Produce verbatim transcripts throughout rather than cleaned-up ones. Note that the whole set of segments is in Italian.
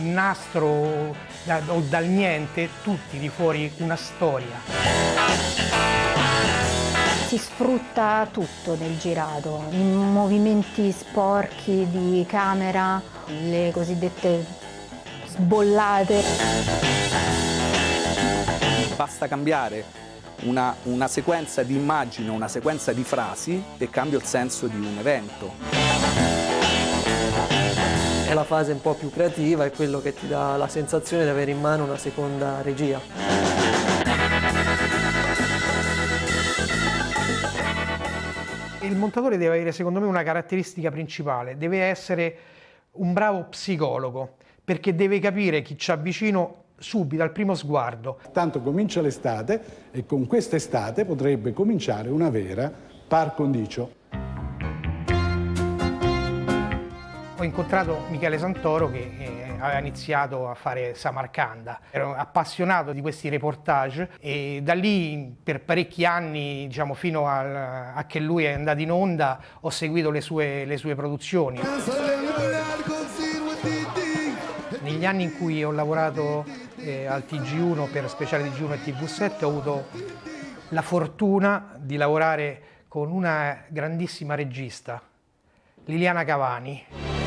Un nastro da, o dal niente, tu tiri fuori una storia. Si sfrutta tutto nel girato, i movimenti sporchi di camera, le cosiddette sbollate. Basta cambiare una, una sequenza di immagini, una sequenza di frasi e cambia il senso di un evento. È la fase un po' più creativa, è quello che ti dà la sensazione di avere in mano una seconda regia. Il montatore deve avere, secondo me, una caratteristica principale, deve essere un bravo psicologo, perché deve capire chi c'ha vicino subito, al primo sguardo. Tanto comincia l'estate e con quest'estate potrebbe cominciare una vera par condicio. Ho incontrato Michele Santoro che eh, aveva iniziato a fare Samarcanda. Ero appassionato di questi reportage e da lì per parecchi anni, diciamo fino al, a che lui è andato in onda, ho seguito le sue, le sue produzioni. Negli anni in cui ho lavorato eh, al T G uno per speciale T G uno e T V sette ho avuto la fortuna di lavorare con una grandissima regista, Liliana Cavani.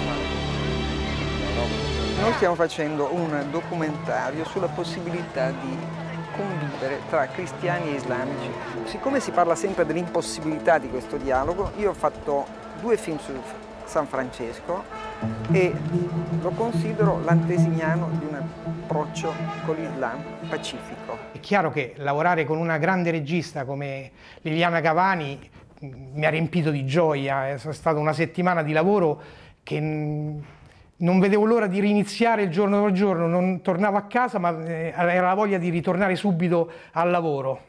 Noi stiamo facendo un documentario sulla possibilità di convivere tra cristiani e islamici. Siccome si parla sempre dell'impossibilità di questo dialogo, io ho fatto due film su San Francesco e lo considero l'antesignano di un approccio con l'Islam pacifico. È chiaro che lavorare con una grande regista come Liliana Cavani mi ha riempito di gioia, è stata una settimana di lavoro che non vedevo l'ora di riniziare il giorno dopo giorno, non tornavo a casa ma era la voglia di ritornare subito al lavoro.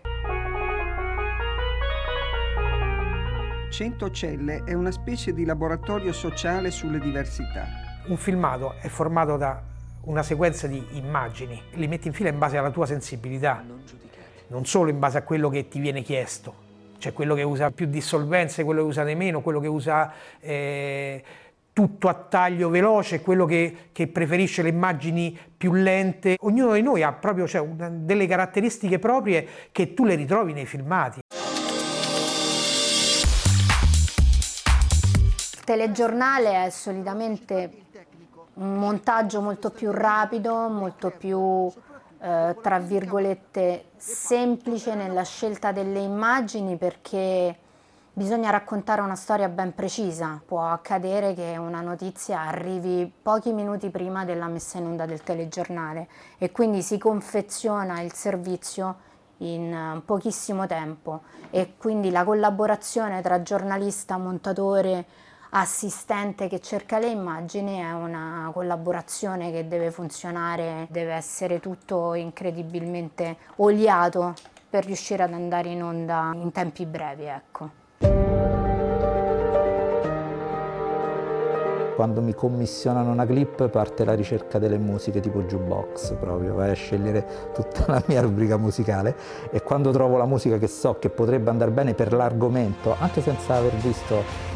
Cento Celle è una specie di laboratorio sociale sulle diversità. Un filmato è formato da una sequenza di immagini, li metti in fila in base alla tua sensibilità, non solo in base a quello che ti viene chiesto. C'è quello che usa più dissolvenze, quello che usa di meno, quello che usa eh, tutto a taglio veloce, quello che, che preferisce le immagini più lente. Ognuno di noi ha proprio cioè, una, delle caratteristiche proprie che tu le ritrovi nei filmati. Il telegiornale è solitamente un montaggio molto più rapido, molto più, eh, tra virgolette, semplice nella scelta delle immagini perché bisogna raccontare una storia ben precisa. Può accadere che una notizia arrivi pochi minuti prima della messa in onda del telegiornale e quindi si confeziona il servizio in pochissimo tempo e quindi la collaborazione tra giornalista, montatore, assistente che cerca le immagini è una collaborazione che deve funzionare, deve essere tutto incredibilmente oliato per riuscire ad andare in onda in tempi brevi, ecco. Quando mi commissionano una clip parte la ricerca delle musiche tipo jukebox proprio, vai a scegliere tutta la mia rubrica musicale e quando trovo la musica che so che potrebbe andare bene per l'argomento, anche senza aver visto